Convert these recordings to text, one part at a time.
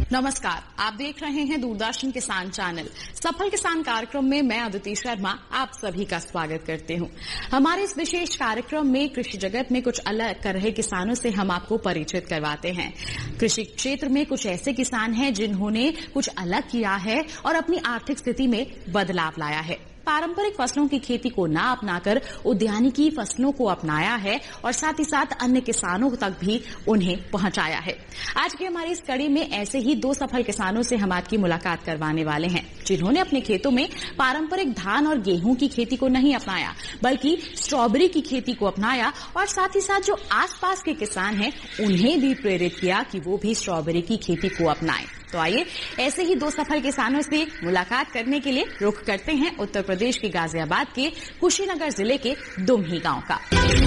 नमस्कार, आप देख रहे हैं दूरदर्शन किसान चैनल। सफल किसान कार्यक्रम में मैं अदिति शर्मा आप सभी का स्वागत करती हूं। हमारे इस विशेष कार्यक्रम में कृषि जगत में कुछ अलग कर रहे किसानों से हम आपको परिचित करवाते हैं। कृषि क्षेत्र में कुछ ऐसे किसान हैं जिन्होंने कुछ अलग किया है और अपनी आर्थिक स्थिति में बदलाव लाया है। पारंपरिक फसलों की खेती को ना अपनाकर उद्यानिकी फसलों को अपनाया है और साथ ही साथ अन्य किसानों तक भी उन्हें पहुंचाया है। आज की हमारी इस कड़ी में ऐसे ही दो सफल किसानों से हम आपकी मुलाकात करवाने वाले हैं, जिन्होंने अपने खेतों में पारंपरिक धान और गेहूं की खेती को नहीं अपनाया बल्कि स्ट्रॉबेरी की खेती को अपनाया और साथ ही साथ जो आसपास के किसान हैं उन्हें भी प्रेरित किया कि वो भी स्ट्रॉबेरी की खेती को अपनाएं। तो आइए ऐसे ही दो सफल किसानों से मुलाकात करने के लिए रुख करते हैं उत्तर प्रदेश के गाजियाबाद के कुशीनगर जिले के दुमही गांव का।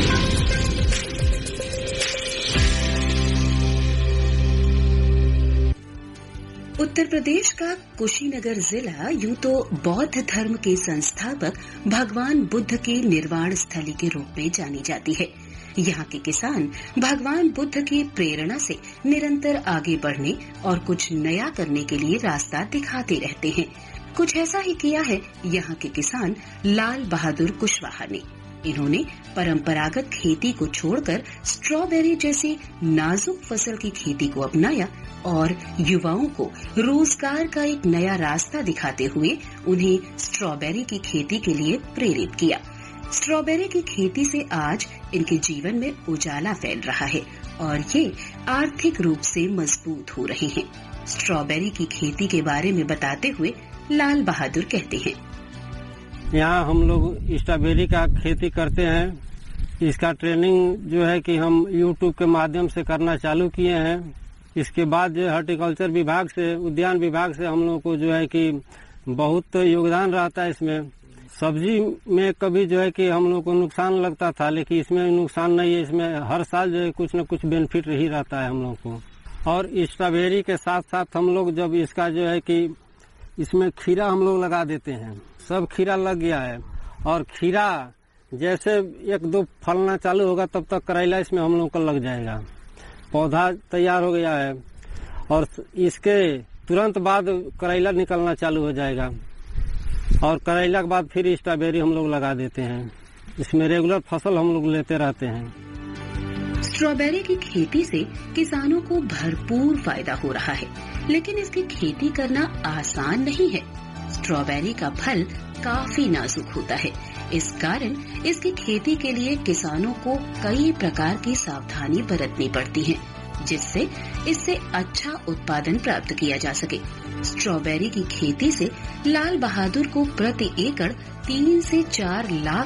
उत्तर प्रदेश का कुशीनगर जिला यूं तो बौद्ध धर्म के संस्थापक भगवान बुद्ध के निर्वाण स्थली के रूप में जानी जाती है। यहाँ के किसान भगवान बुद्ध की प्रेरणा से निरंतर आगे बढ़ने और कुछ नया करने के लिए रास्ता दिखाते रहते हैं। कुछ ऐसा ही किया है यहाँ के किसान लाल बहादुर कुशवाहा ने। इन्होंने परंपरागत खेती को छोड़कर स्ट्रॉबेरी जैसी नाजुक फसल की खेती को अपनाया और युवाओं को रोजगार का एक नया रास्ता दिखाते हुए उन्हें स्ट्रॉबेरी की खेती के लिए प्रेरित किया। स्ट्रॉबेरी की खेती से आज इनके जीवन में उजाला फैल रहा है और ये आर्थिक रूप से मजबूत हो रहे हैं। स्ट्रॉबेरी की खेती के बारे में बताते हुए लाल बहादुर कहते हैं, यहाँ हम लोग स्ट्रॉबेरी का खेती करते हैं। इसका ट्रेनिंग जो है कि हम YouTube के माध्यम से करना चालू किए हैं। इसके बाद जो हॉर्टिकल्चर विभाग से, उद्यान विभाग से हम लोग को जो है कि बहुत योगदान रहता है। इसमें सब्जी में कभी जो है कि हम लोग को नुकसान लगता था, लेकिन इसमें नुकसान नहीं है। इसमें हर साल जो है कुछ न कुछ बेनिफिट ही रहता है हम लोग को। और स्ट्रॉबेरी के साथ साथ हम लोग जब इसका जो है कि इसमें खीरा हम लोग लगा देते हैं। सब खीरा लग गया है और खीरा जैसे एक दो फलना चालू होगा तब तक करेला इसमें हम लोग का लग जाएगा। पौधा तैयार हो गया है और इसके तुरंत बाद करेला निकलना चालू हो जाएगा और करेला के बाद फिर स्ट्रॉबेरी हम लोग लगा देते हैं। इसमें रेगुलर फसल हम लोग लेते रहते हैं। स्ट्रॉबेरी की खेती से किसानों को भरपूर फायदा हो रहा है, लेकिन इसकी खेती करना आसान नहीं है। स्ट्रॉबेरी का फल काफी नाजुक होता है। इस कारण इसकी खेती के लिए किसानों को कई प्रकार की सावधानी बरतनी पड़ती है, जिससे इससे अच्छा उत्पादन प्राप्त किया जा सके। स्ट्रॉबेरी की खेती से लाल बहादुर को प्रति एकड़ 3 से 4 लाख